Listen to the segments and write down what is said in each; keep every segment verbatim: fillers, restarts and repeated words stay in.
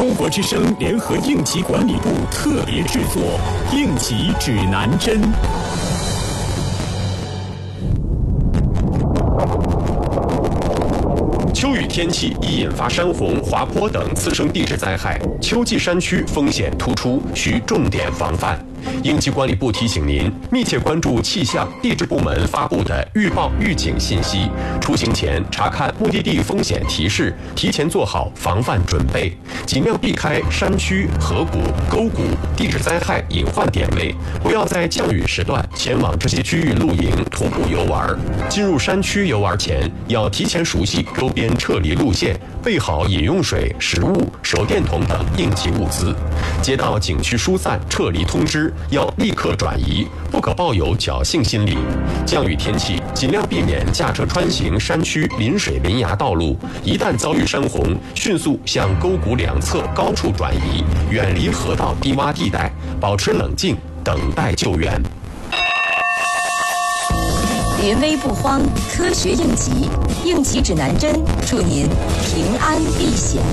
中国之声联合应急管理部特别制作《应急指南针》。 秋雨天气易引发山洪、滑坡等次生地质灾害，秋季山区风险突出，需重点防范。应急管理部提醒您，密切关注气象、地质部门发布的预报预警信息，出行前查看目的地风险提示，提前做好防范准备，尽量避开山区、河谷、沟谷、地质灾害隐患点位，不要在降雨时段前往这些区域露营、徒步游玩。进入山区游玩前，要提前熟悉周边撤离路线，备好饮用水、食物、手电筒等应急物资。接到景区疏散、撤离通知，要立刻转移，不可抱有侥幸心理。降雨天气，尽量避免驾车穿行山区临水临崖道路。一旦遭遇山洪，迅速向沟谷两侧高处转移，远离河道低洼地带，保持冷静，等待救援。 临危不慌，科学应急，应急指南针，祝您平安避险。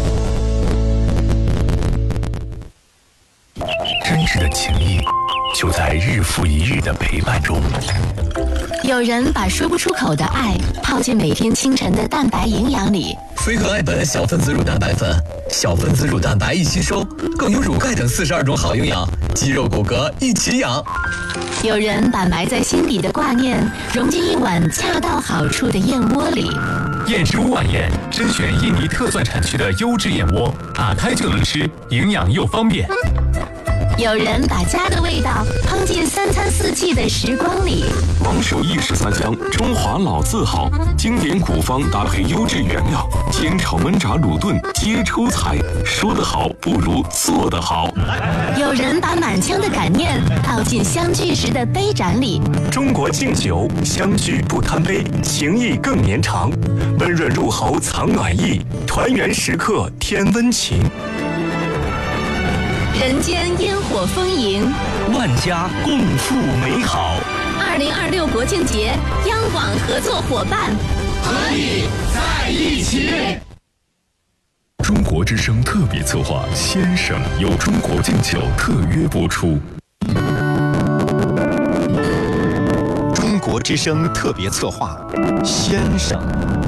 真挚的情谊就在日复一日的陪伴中。 有人把说不出口的爱泡进每天清晨的蛋白营养里。 飞鹤爱本小分子乳蛋白粉，小分子乳蛋白一吸收，更有乳钙等四十二种好营养，肌肉骨骼一起养。 有人把埋在心底的挂念融进一碗恰到好处的燕窝里。 燕之屋晚宴甄选印尼特蒜产区的优质燕窝，打开就能吃，营养又方便。 有人把家的味道烹进三餐四季的时光里。 王守义十三香，中华老字号，经典古方搭配优质原料，煎炒焖炸卤炖皆出彩。说得好不如做得好。 有人把满腔的感念倒进相聚时的杯盏里。 中国敬酒，相聚不贪杯，情谊更绵长。温润入喉藏暖意，团圆时刻添温情。 人间烟火丰盈， 万家共赴美好。 二零二六国庆节，央广合作伙伴， 和你在一起。 中国之声特别策划《先生》由中国敬酒特约播出。 中国之声特别策划《先生》。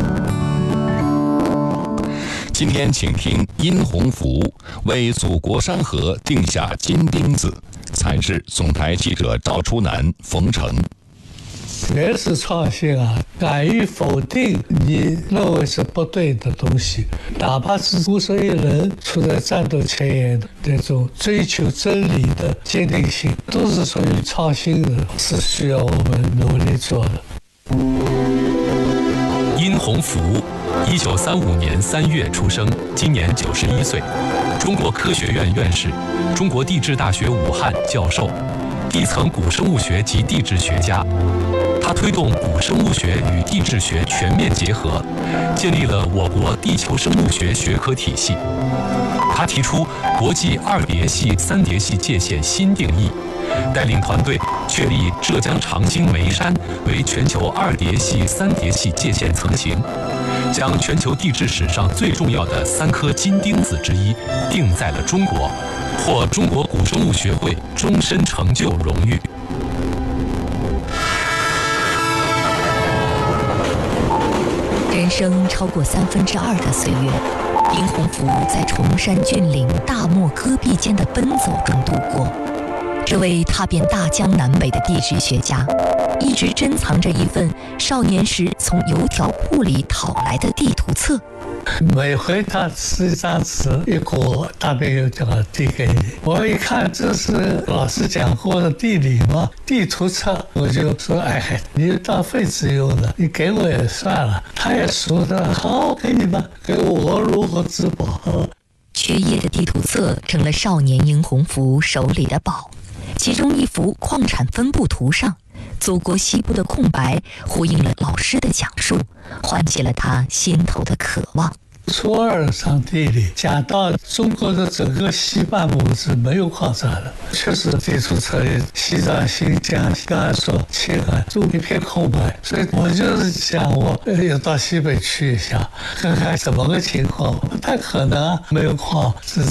今天请听殷洪福为祖国山河定下金钉子，采自总台记者赵初南、冯成。 原始创新啊，敢于否定你认为是不对的东西，哪怕是孤身一人处在战斗前沿的那种追求真理的坚定性，都是属于创新的，是需要我们努力做的。 殷洪福，一九三五年三月出生，今年九十一岁，中国科学院院士，中国地质大学武汉教授，地层古生物学及地质学家。他推动古生物学与地质学全面结合，建立了我国地球生物学学科体系。他提出国际二叠系、三叠系界限新定义，带领团队确立浙江长兴眉山为全球二叠系、三叠系界限层型，将全球地质史上最重要的三颗金钉子之一定在了中国，获中国古生物学会终身成就荣誉。 人生超过三分之二的岁月，殷洪福在崇山峻岭、大漠戈壁间的奔走中度过。这位踏遍大江南北的地质学家，一直珍藏着一份少年时从邮条铺里讨来的地图册。 每回他吃一张纸一裹，大概有这个递给你。我一看这是老师讲过的地理嘛，地图册，我就说哎，你当废纸用的，你给我也算了。他也说的好，给你吧，给我如何自保？ 缺页的地图册成了少年殷洪福手里的宝。其中一幅矿产分布图上，祖国西部的空白呼应了老师的讲述，唤起了他心头的渴望。 初二上地理讲到中国的整个西半部是没有矿产的，确实地图册里西藏、新疆，刚才说青海就一片空白，所以我就是想我要到西北去一下，看看怎么个情况。不太可能啊，没有矿。